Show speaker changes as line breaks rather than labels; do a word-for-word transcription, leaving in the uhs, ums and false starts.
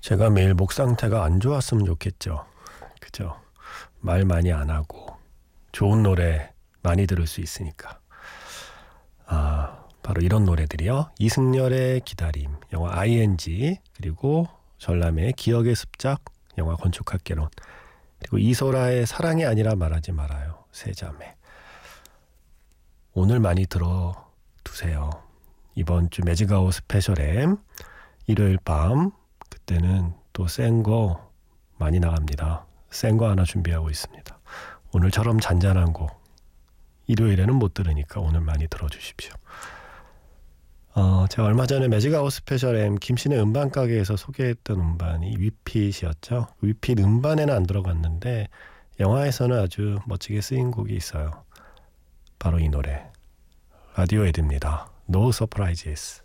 제가 매일 목 상태가 안 좋았으면 좋겠죠. 그죠? 말 많이 안 하고 좋은 노래 많이 들을 수 있으니까. 아, 바로 이런 노래들이요. 이승열의 기다림, 영화 아이엔지, 그리고 전람회의 기억의 습작, 영화 건축학개론, 그리고 이소라의 사랑이 아니라 말하지 말아요, 세 자매. 오늘 많이 들어두세요. 이번 주 매직아웃 스페셜 M 일요일 밤, 그때는 또 센 거 많이 나갑니다. 센 거 하나 준비하고 있습니다. 오늘처럼 잔잔한 곡 일요일에는 못 들으니까 오늘 많이 들어주십시오. 어, 제가 얼마 전에 매직아웃 스페셜 M 김신의 음반가게에서 소개했던 음반이 위핏이었죠. 위핏 음반에는 안 들어갔는데 영화에서는 아주 멋지게 쓰인 곡이 있어요. 바로 이 노래, 라디오헤드입니다. No Surprises.